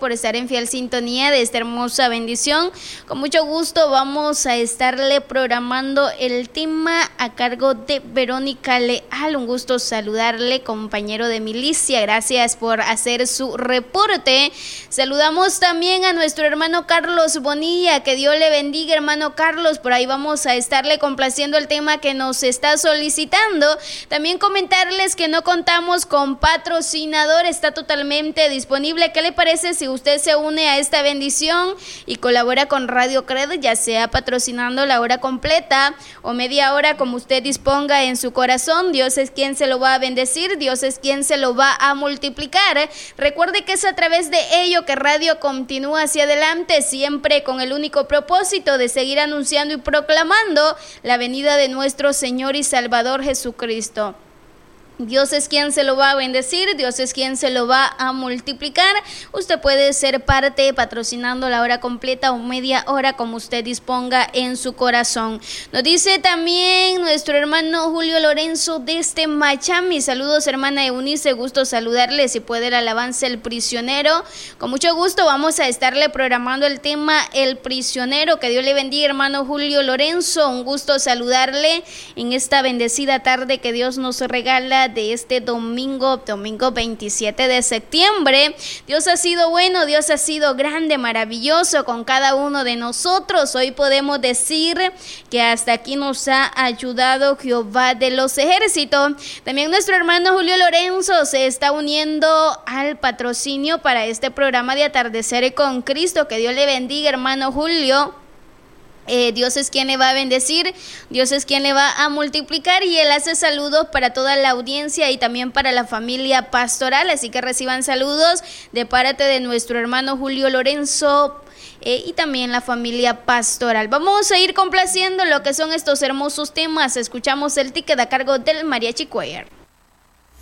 por estar en fiel sintonía de esta hermosa bendición. Con mucho gusto vamos a estarle programando el tema a cargo de Verónica Leal. Un gusto saludarle, compañero de milicia. Gracias por hacer su reporte. Saludamos también a nuestro hermano Carlos Bonilla. Que Dios le bendiga, hermano Carlos. Por ahí vamos a estarle complaciendo el tema que nos está solicitando. También comentarles que no contamos con patrocinador, está totalmente disponible. ¿Qué le parece si usted se une a esta bendición y colabora con Radio Cred, ya sea patrocinando la hora completa o media hora, como usted disponga en su corazón? Dios es quien se lo va a bendecir, Dios es quien se lo va a multiplicar. Recuerde que es a través de ello que Radio continúa hacia adelante, siempre con el único propósito de seguir anunciando y proclamando la venida de nuestro Señor y Salvador Jesucristo. Dios es quien se lo va a bendecir, Dios es quien se lo va a multiplicar. Usted puede ser parte patrocinando la hora completa o media hora, como usted disponga en su corazón. Nos dice también nuestro hermano Julio Lorenzo desde Miami. Saludos, hermana Eunice, gusto saludarle. Si puede la alabanza El Prisionero, con mucho gusto vamos a estarle programando el tema El Prisionero. Que Dios le bendiga, hermano Julio Lorenzo, un gusto saludarle en esta bendecida tarde que Dios nos regala de este domingo 27 de septiembre. Dios ha sido bueno, Dios ha sido grande, maravilloso con cada uno de nosotros. Hoy podemos decir que hasta aquí nos ha ayudado Jehová de los ejércitos. También nuestro hermano Julio Lorenzo se está uniendo al patrocinio para este programa de Atardecer con Cristo. Que Dios le bendiga, hermano Julio. Dios es quien le va a bendecir, Dios es quien le va a multiplicar, y él hace saludos para toda la audiencia y también para la familia pastoral, así que reciban saludos de parte de nuestro hermano Julio Lorenzo y también la familia pastoral. Vamos a ir complaciendo lo que son estos hermosos temas. Escuchamos el ticket a cargo del Mariachi Choir.